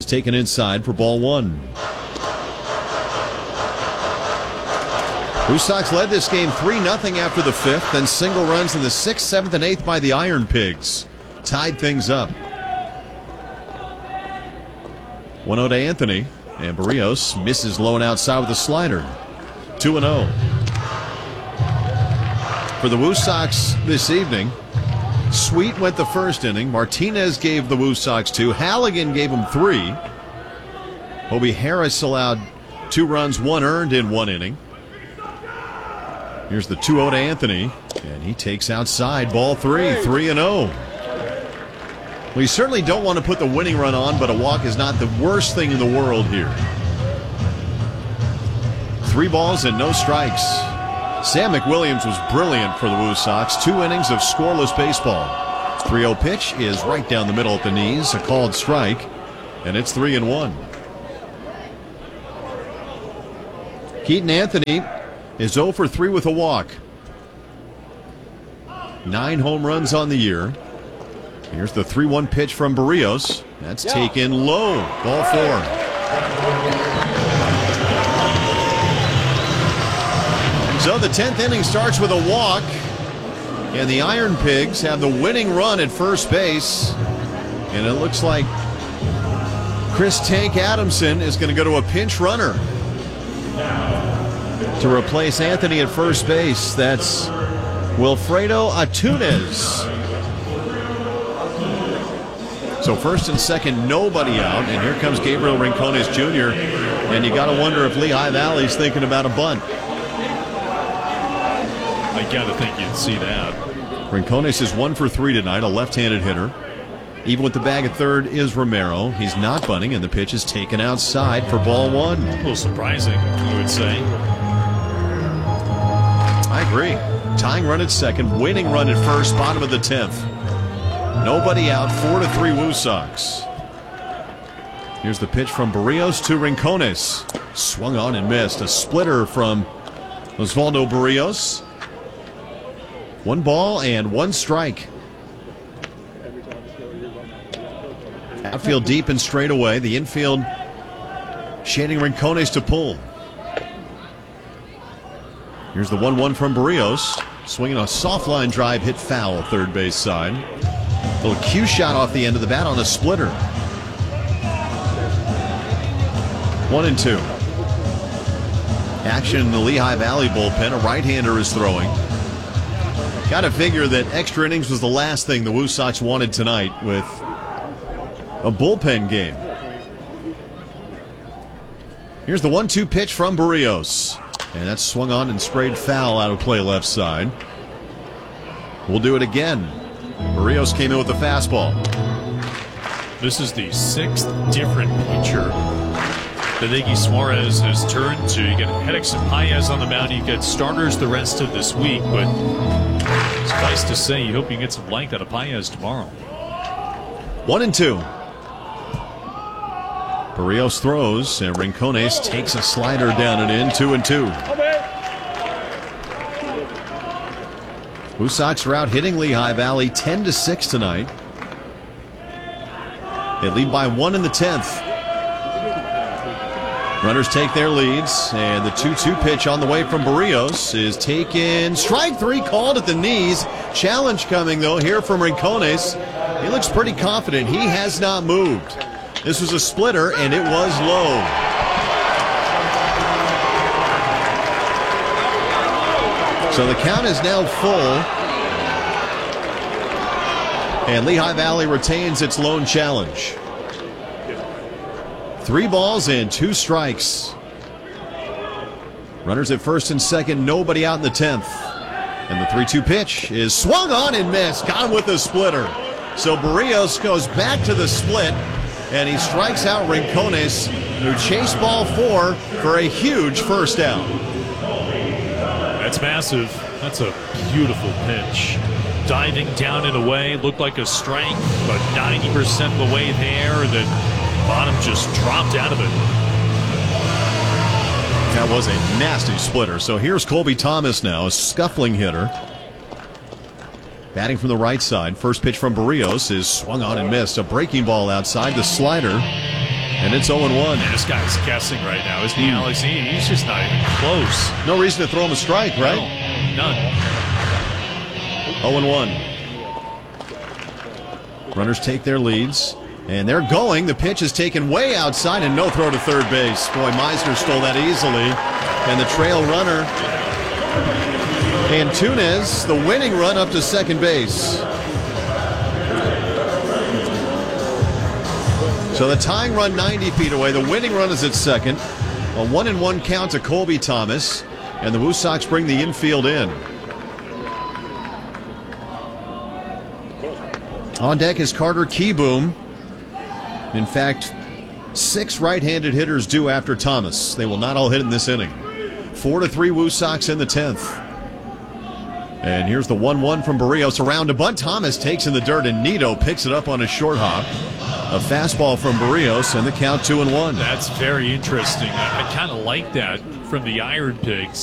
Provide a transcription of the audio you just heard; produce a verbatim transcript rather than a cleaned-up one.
taken inside for ball one. Blue Sox led this game three nothing after the fifth, then single runs in the sixth, seventh, and eighth by the Iron Pigs. Tied things up. one oh to Anthony, and Barrios misses low and outside with a slider. two and oh. For the Woo Sox this evening, Sweet went the first inning. Martinez gave the Woo Sox two. Halligan gave them three. Hobie Harris allowed two runs, one earned in one inning. Here's the two oh to Anthony, and he takes outside, ball three, three and oh. Well, you certainly don't want to put the winning run on, but a walk is not the worst thing in the world here. Three balls and no strikes. Sam McWilliams was brilliant for the Woo Sox. Two innings of scoreless baseball. three oh pitch is right down the middle at the knees, a called strike, and it's three and one. Keaton Anthony is oh for three with a walk. Nine home runs on the year. Here's the three one pitch from Barrios. That's yeah. taken low. Ball four. So the tenth inning starts with a walk. And the Iron Pigs have the winning run at first base. And it looks like Chris Tank Adamson is going to go to a pinch runner to replace Anthony at first base. That's Wilfredo Antunes. So first and second, nobody out, and here comes Gabriel Rincones Junior And you got to wonder if Lehigh Valley's thinking about a bunt. I got to think you'd see that. Rincones is one for three tonight, a left-handed hitter. Even with the bag at third is Romero. He's not bunting, and the pitch is taken outside for ball one. A little surprising, I would say. I agree. Tying run at second, winning run at first, bottom of the tenth. Nobody out, four to three Woo Sox. Here's the pitch from Barrios to Rincones. Swung on and missed. A splitter from Osvaldo Barrios. One ball and one strike. Outfield deep and straight away. The infield shading Rincones to pull. Here's the one one from Barrios. Swinging a soft line drive, hit foul, third base side. A little cue shot off the end of the bat on a splitter. One and two. Action in the Lehigh Valley bullpen. A right-hander is throwing. Got to figure that extra innings was the last thing the Woo Sox wanted tonight with a bullpen game. Here's the one two pitch from Barrios. And that's swung on and sprayed foul out of play left side. We'll do it again. Barrios came in with the fastball. This is the sixth different pitcher that Iggy Suarez has turned to. You get Hedix and Paez on the mound. You get starters the rest of this week. But it's nice to say you hope you can get some length out of Paez tomorrow. One and two. Barrios throws, and Rincones takes a slider down and in. Two and two. Woo Sox are out hitting Lehigh Valley ten to six tonight. They lead by one in the tenth. Runners take their leads, and the two two pitch on the way from Barrios is taken. Strike three called at the knees. Challenge coming, though, here from Rincones. He looks pretty confident. He has not moved. This was a splitter, and it was low. So the count is now full, and Lehigh Valley retains its lone challenge. Three balls and two strikes. Runners at first and second, nobody out in the tenth. And the three two pitch is swung on and missed. Got him with the splitter. So Barrios goes back to the split, and he strikes out Rincones, who chased ball four for a huge first down. That's massive. That's a beautiful pitch. Diving down and away, looked like a strike, but ninety percent of the way there, the bottom just dropped out of it. That was a nasty splitter. So here's Colby Thomas now, a scuffling hitter. Batting from the right side. First pitch from Barrios is swung on and missed. A breaking ball outside, the slider. And it's oh and one. Man, this guy's guessing right now, isn't he, Alex? He, he's just not even close. No reason to throw him a strike, right? No, none. oh and one. Runners take their leads, and they're going. The pitch is taken way outside, and no throw to third base. Boy, Meisner stole that easily. And the trail runner, Antunes, the winning run up to second base. So the tying run ninety feet away. The winning run is at second. A one and one count to Colby Thomas, and the Woo Sox bring the infield in. On deck is Carter Kieboom. In fact, six right-handed hitters due after Thomas. They will not all hit in this inning. Four to three Woo Sox in the tenth. And here's the one one from Barrios. Around to bunt. Thomas takes in the dirt, and Nito picks it up on a short hop. A fastball from Barrios, and the count two and one. That's very interesting. I, I kind of like that from the Iron Pigs.